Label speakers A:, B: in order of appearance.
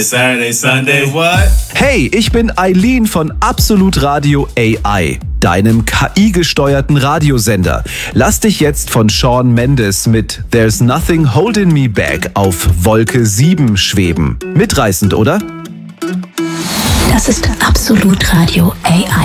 A: Saturday, Sunday, what?
B: Hey, ich bin Eileen von Absolut Radio AI, deinem KI-gesteuerten Radiosender. Lass dich jetzt von Shawn Mendes mit There's Nothing Holding Me Back auf Wolke 7 schweben. Mitreißend, oder?
C: Das ist Absolut Radio AI.